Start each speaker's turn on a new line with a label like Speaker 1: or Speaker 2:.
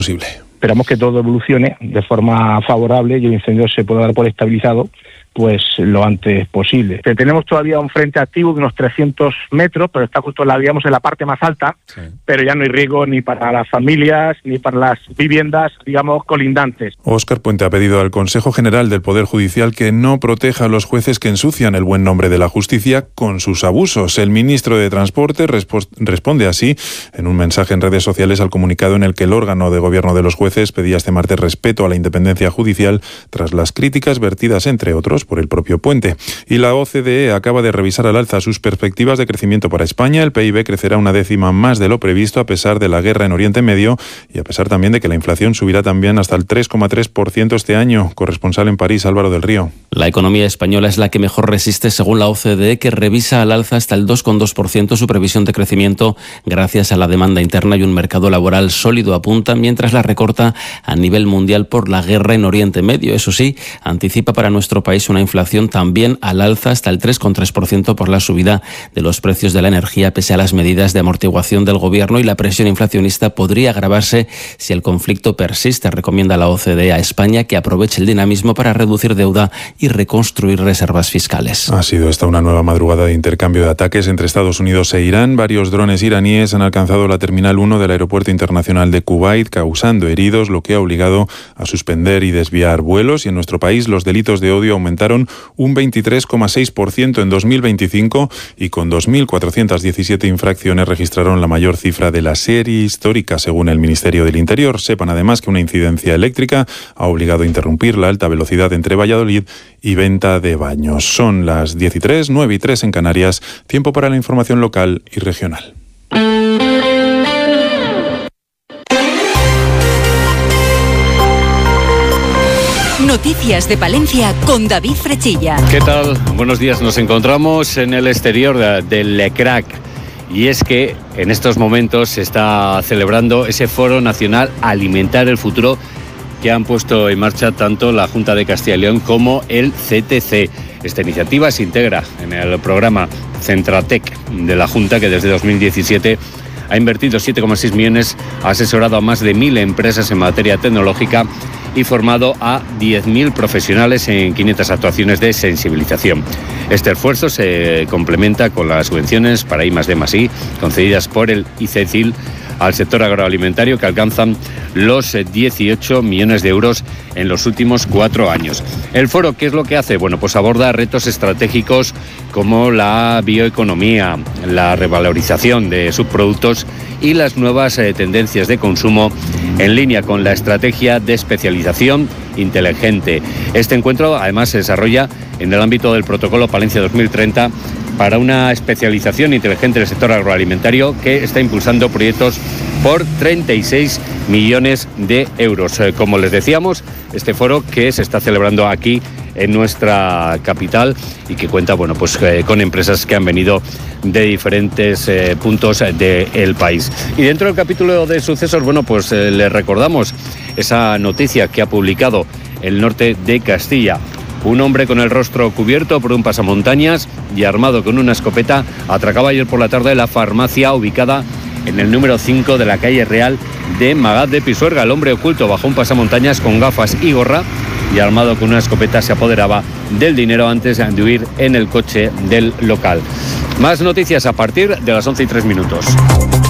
Speaker 1: posible.
Speaker 2: Esperamos que todo evolucione de forma favorable y el incendio se pueda dar por estabilizado pues lo antes posible. Tenemos todavía un frente activo de unos 300 metros, pero está justo digamos, en la parte más alta, sí. Pero ya no hay riesgo ni para las familias ni para las viviendas, digamos, colindantes.
Speaker 1: Óscar Puente ha pedido al Consejo General del Poder Judicial que no proteja a los jueces que ensucian el buen nombre de la justicia con sus abusos. El ministro de Transporte responde así en un mensaje en redes sociales al comunicado en el que el órgano de gobierno de los jueces pedía este martes respeto a la independencia judicial tras las críticas vertidas, entre otros, por el propio Puente. Y la OCDE acaba de revisar al alza sus perspectivas de crecimiento para España. El PIB crecerá una décima más de lo previsto a pesar de la guerra en Oriente Medio y a pesar también de que la inflación subirá también hasta el 3,3% este año. Corresponsal en París, Álvaro del Río.
Speaker 3: La economía española es la que mejor resiste según la OCDE, que revisa al alza hasta el 2,2% su previsión de crecimiento gracias a la demanda interna y un mercado laboral sólido, apunta, mientras la recorta a nivel mundial por la guerra en Oriente Medio. Eso sí, anticipa para nuestro país una inflación también al alza hasta el 3,3% por la subida de los precios de la energía pese a las medidas de amortiguación del gobierno, y la presión inflacionista podría agravarse si el conflicto persiste. Recomienda la OCDE a España que aproveche el dinamismo para reducir deuda y reconstruir reservas fiscales.
Speaker 1: Ha sido esta una nueva madrugada de intercambio de ataques entre Estados Unidos e Irán. Varios drones iraníes han alcanzado la Terminal 1 del Aeropuerto Internacional de Kuwait, causando heridos, lo que ha obligado a suspender y desviar vuelos. Y en nuestro país los delitos de odio aumentaron un 23,6% en 2025 y con 2.417 infracciones registraron la mayor cifra de la serie histórica, según el Ministerio del Interior. Sepan además que una incidencia eléctrica ha obligado a interrumpir la alta velocidad entre Valladolid y Venta de Baños. Son las 10:03, 9:03 en Canarias. Tiempo para la información local y regional.
Speaker 4: Noticias de Palencia con David Frechilla.
Speaker 5: ¿Qué tal? Buenos días. Nos encontramos en el exterior del Lecrac. Y es que en estos momentos se está celebrando ese Foro Nacional Alimentar el Futuro que han puesto en marcha tanto la Junta de Castilla y León como el CTC. Esta iniciativa se integra en el programa Centratec de la Junta, que desde 2017 ha invertido 7,6 millones, ha asesorado a más de 1.000 empresas en materia tecnológica y formado a 10.000 profesionales en 500 actuaciones de sensibilización. Este esfuerzo se complementa con las subvenciones para I+D+I concedidas por el ICECIL al sector agroalimentario, que alcanzan los 18 millones de euros en los últimos 4 años. El foro, ¿qué es lo que hace? Bueno, pues aborda retos estratégicos como la bioeconomía, la revalorización de subproductos y las nuevas tendencias de consumo en línea con la estrategia de especialización inteligente. Este encuentro además se desarrolla en el ámbito del protocolo Palencia 2030 para una especialización inteligente del sector agroalimentario, que está impulsando proyectos por 36 millones de euros. Como les decíamos, este foro que se está celebrando aquí en nuestra capital y que cuenta, bueno, pues con empresas que han venido de diferentes puntos del país. Y dentro del capítulo de sucesos, bueno, pues les recordamos esa noticia que ha publicado El Norte de Castilla. Un hombre con el rostro cubierto por un pasamontañas y armado con una escopeta atracaba ayer por la tarde la farmacia ubicada en el número 5 de la calle Real de Magat de Pisuerga. El hombre, oculto bajo un pasamontañas con gafas y gorra y armado con una escopeta, se apoderaba del dinero antes de huir en el coche del local. Más noticias a partir de las 11:03.